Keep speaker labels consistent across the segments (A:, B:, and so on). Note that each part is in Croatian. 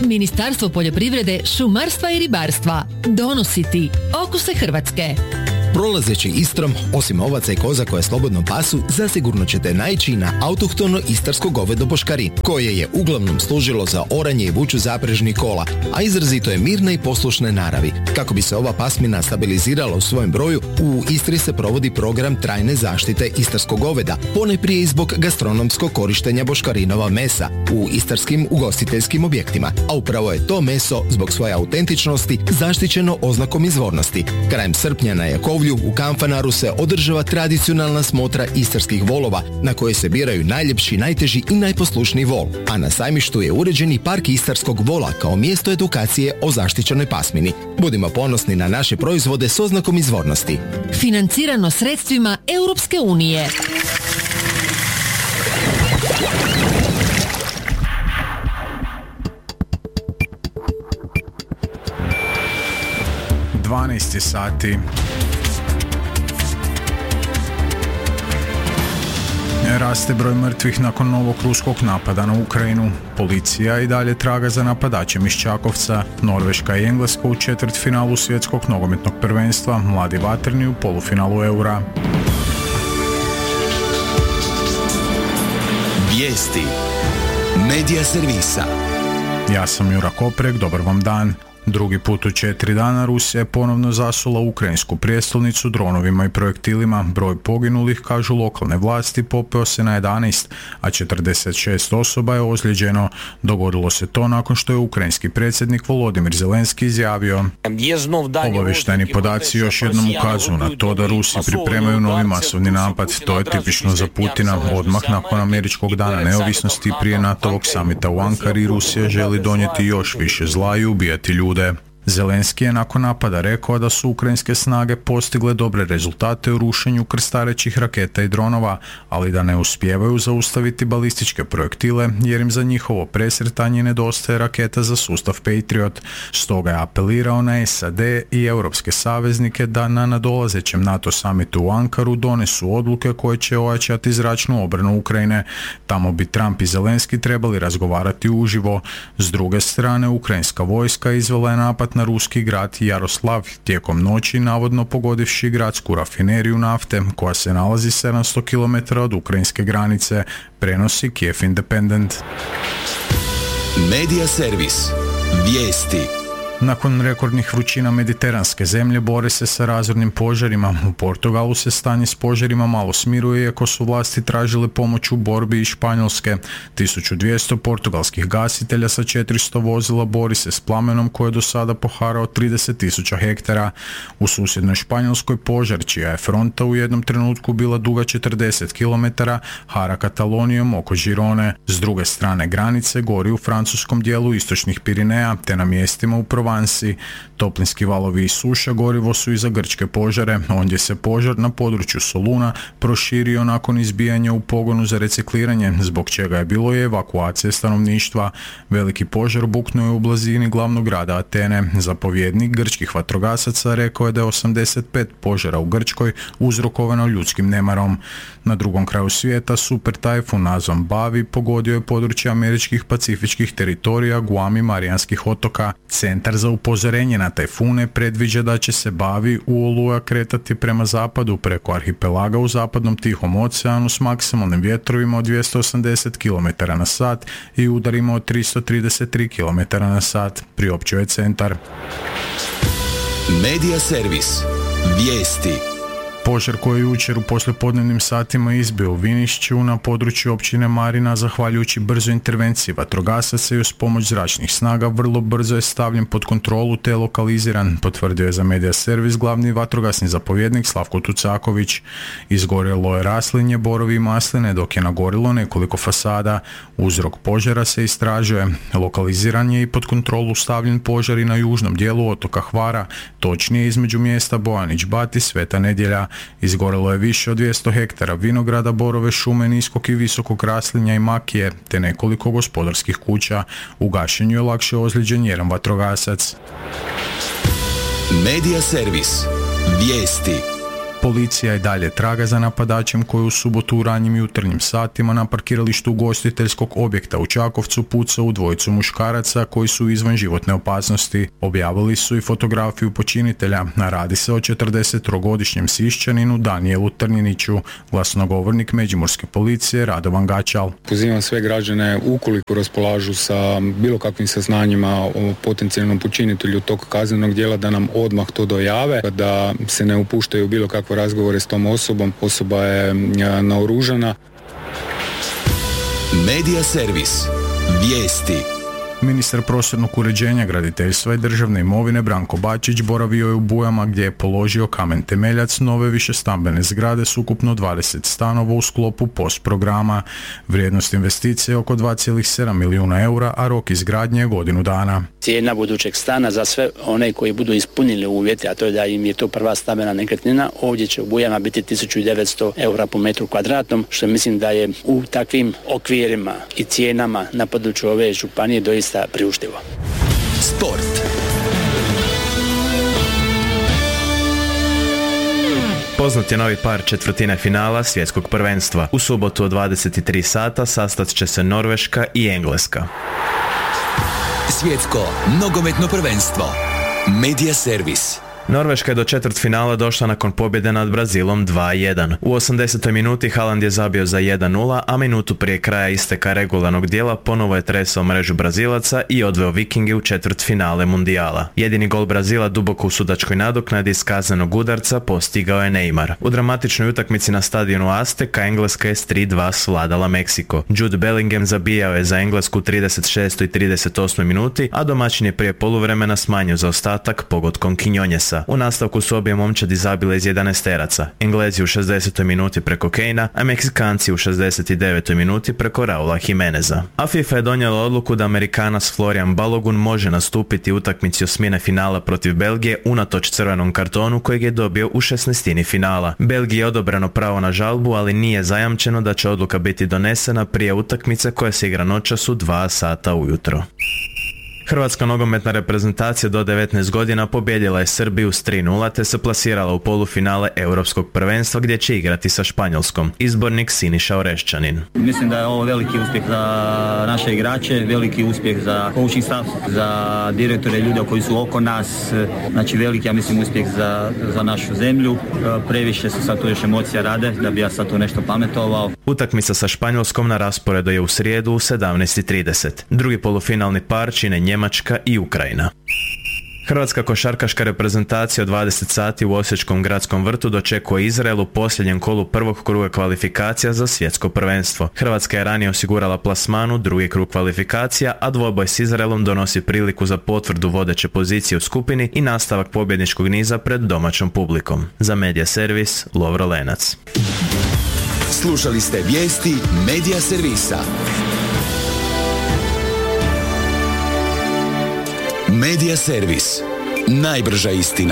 A: Ministarstvo poljoprivrede, šumarstva i ribarstva donosi ti Okuse Hrvatske.
B: Prolazeći Istrom, osim ovaca i koza koje slobodno pasu, zasigurno ćete naići na autohtono istarsko govedo boškari, koje je uglavnom služilo za oranje i vuču zaprežnih kola, a izrazito je mirne i poslušne naravi. Kako bi se ova pasmina stabilizirala u svojem broju, u Istri se provodi program trajne zaštite istarskog goveda, ponajprije i zbog gastronomskog korištenja boškarinova mesa u istarskim ugostiteljskim objektima, a upravo je to meso zbog svoje autentičnosti zaštićeno oznakom izvornosti. Krajem srpnja na Jakovlju u Kanfanaru se održava tradicionalna smotra istarskih volova, na koje se biraju najljepši, najteži i najposlušniji vol, a na sajmištu je uređeni park istarskog vola kao mjesto edukacije o zaštićenoj pasmini. Budimo ponosni na naše proizvode s oznakom izvornosti.
A: Financirano sredstvima Europske unije.
C: sati. Raste broj mrtvih nakon novog ruskog napada na Ukrajinu. Policija i dalje traga za napadačem iz Čakovca. Norveška i Engleska u četvrtfinalu svjetskog nogometnog prvenstva, mladi vatreni u polufinalu Eura.
D: Vijesti Medija servisa.
C: Ja sam Jura Koprek, dobar vam dan. Drugi put u 4 dana Rusija je ponovno zasula ukrajinsku prijestolnicu dronovima i projektilima. Broj poginulih, kažu lokalne vlasti, popeo se na 11, a 46 osoba je ozlijeđeno. Dogodilo se to nakon što je ukrajinski predsjednik Volodimir Zelenski izjavio: obavještajni podaci još jednom ukazuju na to da Rusi pripremaju novi masovni napad. To je tipično za Putina. Odmah nakon američkog dana neovisnosti prije NATO-vog samita u Ankari, Rusija želi donijeti još više zla i ubijati ljude. Zelenski je nakon napada rekao da su ukrajinske snage postigle dobre rezultate u rušenju krstarećih raketa i dronova, ali da ne uspijevaju zaustaviti balističke projektile jer im za njihovo presretanje nedostaje raketa za sustav Patriot. Stoga je apelirao na SAD i europske saveznike da na nadolazećem NATO samitu u Ankaru donesu odluke koje će ojačati zračnu obranu Ukrajine. Tamo bi Trump i Zelenski trebali razgovarati uživo. S druge strane, ukrajinska vojska izvela je napad na ruski grad Jaroslav tijekom noći, navodno pogodivši gradsku rafineriju nafte koja se nalazi 700 km od ukrajinske granice, prenosi Kiev Independent.
D: Medija servis. Vijesti.
C: Nakon rekordnih vrućina mediteranske zemlje bore se sa razornim požarima. U Portugalu se stanje s požarima malo smiruje, iako su vlasti tražile pomoć u borbi iz Španjolske. 1200 portugalskih gasitelja sa 400 vozila bori se s plamenom koji je do sada poharao 30.000 hektara. U susjednoj Španjolskoj požar, čija je fronta u jednom trenutku bila duga 40 km, hara Katalonijom oko Girone. S druge strane granice gori u francuskom dijelu istočnih Pirineja, te na mjestima u Provansi. Toplinski valovi i suša gorivo su i za grčke požare. Ondje se požar na području Soluna proširio nakon izbijanja u pogonu za recikliranje, zbog čega je bilo i evakuacije stanovništva. Veliki požar buknuo je u blizini glavnog grada Atene. Zapovjednik grčkih vatrogasaca rekao je da je 85 požara u Grčkoj uzrokovano ljudskim nemarom. Na drugom kraju svijeta super tajfun nazvan Bavi pogodio je područje američkih pacifičkih teritorija, Guam i Marijanskih otoka. Centar za upozorenje na tajfune predviđa da će se Bavi u oluja kretati prema zapadu preko arhipelaga u zapadnom Tihom oceanu s maksimalnim vjetrovima od 280 km na sat i udarima od 333 km na sat, priopćio je centar.
D: Medija servis. Vijesti.
C: Požar koji je jučer u poslijepodnevnim satima izbio u Vinišću na području općine Marina, zahvaljujući brzoj intervenciji vatrogasaca i uz pomoć zračnih snaga, vrlo brzo je stavljen pod kontrolu te lokaliziran, potvrdio je za Medija servis glavni vatrogasni zapovjednik Slavko Tucaković. Izgorjelo je raslinje, borovi i masline, dok je nagorilo nekoliko fasada. Uzrok požara se istražuje. Lokaliziran je i pod kontrolu stavljen požar i na južnom dijelu otoka Hvara, točnije između mjesta Bojanić Bat i Sveta Nedjelja. Izgorelo je više od 200 hektara vinograda, borove šume, niskog i visokog raslinja i makije, te nekoliko gospodarskih kuća. U gašenju je lakše ozlijeđen jedan vatrogasac.
D: Medija servis. Vijesti.
C: Policija i dalje traga za napadačem koji u subotu u ranjim jutarnjim satima na parkiralištu ugostiteljskog objekta u Čakovcu pucao u dvojicu muškaraca koji su izvan životne opasnosti. Objavili su i fotografiju počinitelja. Radi se o 43-godišnjem Sišćaninu Danijelu Trniniću, glasnogovornik Međimurske policije Radovan Gačal.
E: Pozivam sve građane, ukoliko raspolažu sa bilo kakvim saznanjima o potencijalnom počinitelju tog kaznenog djela, da nam odmah to dojave, da se ne upuštaju u bilo kakve razgovore s tom osobom. Osoba je naoružana.
D: Medija servis. Vijesti.
C: Ministar prostornog uređenja, graditeljstva i državne imovine Branko Bačić boravio je u Bujama gdje je položio kamen temeljac nove višestambene zgrade s ukupno 20 stanova u sklopu POS programa. Vrijednost investicije je oko 2,7 milijuna eura, a rok izgradnje je godinu dana.
F: Cijena budućeg stana za sve one koji budu ispunili uvjete, a to je da im je to prva stambena nekretnina, ovdje će u Bujama biti 1900 eura po metru kvadratnom, što mislim da je u takvim okvirima i cijenama na području ove županije doista priuštivo.
D: Sport.
G: Poznat je novi par četvrtine finala svjetskog prvenstva. U subotu od 23 sata sastat će se Norveška i Engleska.
D: Svjetsko nogometno prvenstvo. Medija servis.
G: Norveška je do četvrtfinala došla nakon pobjede nad Brazilom 2-1. U 80. minuti Haaland je zabio za 1-0, a minutu prije kraja isteka regularnog dijela ponovo je tresao mrežu Brazilaca i odveo Vikinge u četvrtfinale mundijala. Jedini gol Brazila duboko u sudačkoj nadoknadi iz kaznenog udarca postigao je Neymar. U dramatičnoj utakmici na stadionu Azteca Engleska je s 3-2 svladala Meksiko. Jude Bellingham zabijao je za Englesku u 36. i 38. minuti, a domaćin je prije poluvremena smanjio zaostatak pogodkom Quinoñesa. U nastavku su obje momčadi zabile iz 11-teraca. Englezi u 60. minuti preko Kanea, a Meksikanci u 69. minuti preko Raula Jimeneza. A FIFA je donijela odluku da Amerikanac Florian Balogun može nastupiti u utakmici osmine finala protiv Belgije unatoč crvenom kartonu kojeg je dobio u 16. finala. Belgiji je odobreno pravo na žalbu, ali nije zajamčeno da će odluka biti donesena prije utakmice koja se igra noćas u 2 sata ujutro. Hrvatska nogometna reprezentacija do 19 godina pobijedila je Srbiju s 3-0 te se plasirala u polufinale Europskog prvenstva gdje će igrati sa Španjolskom. Izbornik Siniša Oreščanin.
H: Mislim da je ovo veliki uspjeh za naše igrače, veliki uspjeh za coaching staff, za direktore, ljude koji su oko nas, znači veliki, ja mislim, uspjeh za našu zemlju. Previše su sad tu još emocija rade da bi ja sad tu nešto pametovao.
G: Utakmica sa Španjolskom na rasporedu je u srijedu u 17:30. Drugi polufinalni par čine Njemačka i Ukrajina. Hrvatska košarkaška reprezentacija od 20 sati u Osječkom gradskom vrtu dočekuje Izrael u posljednjem kolu prvog kruga kvalifikacija za svjetsko prvenstvo. Hrvatska je ranije osigurala plasman u drugi krug kvalifikacija, a dvoboj s Izraelom donosi priliku za potvrdu vodeće pozicije u skupini i nastavak pobjedničkog niza pred domaćom publikom. Za Medija servis, Lovro Lenac.
D: Slušali ste vijesti Medija servisa. Medija servis. Najbrža istina.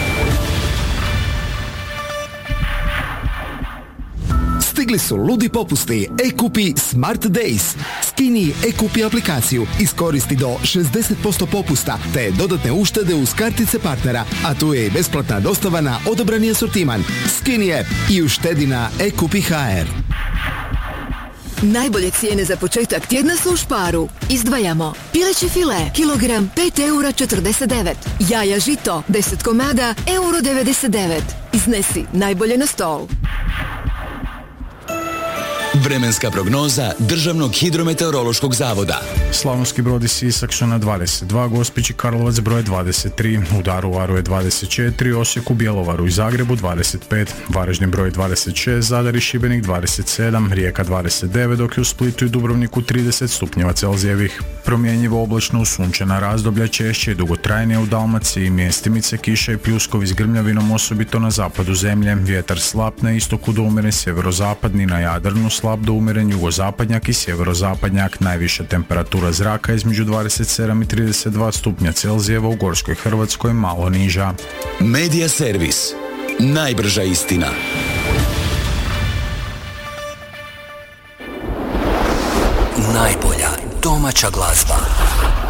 B: Stigli su ludi popusti. E-kupi Smart Days. Skini E-kupi aplikaciju, iskoristi do 60% popusta te dodatne uštede uz kartice partnera, a tu je i besplatna dostava na odabrani asortiman. Skini app i uštedi na E-kupi HR.
I: Najbolje cijene za početak tjedna su u Sparu. Izdvajamo pileće file, kilogram 5,49 €. Jaja žito, 10 komada, €99. Iznesi najbolje na stol.
D: Vremenska prognoza Državnog hidrometeorološkog zavoda.
C: Slavonski Brod i Sisak su na 22, Gospić i Karlovac broj 23, u Daruvaru je 24, Osijeku, Bjelovaru i Zagrebu 25, Varaždin broj 26, Zadar i Šibenik 27, Rijeka 29, dok je u Splitu i Dubrovniku 30 stupnjeva Celzijevih. Promjenjivo oblačno, sunčana razdoblja, češće i dugotrajnije u Dalmaciji, mjestimice, kiša i pljuskovi s grmljavinom, osobito na zapadu zemlje, vjetar slab na istoku do umjeren sjeverozapadni, na Jadranu slab do umjeren jugozapadnjak i sjeverozapadnjak, najviša temperatura zraka između 27 i 32 stupnja Celzijeva, u Gorskoj Hrvatskoj malo niža.
D: Medija servis. Najbrža istina. Najbolja domaća glazba.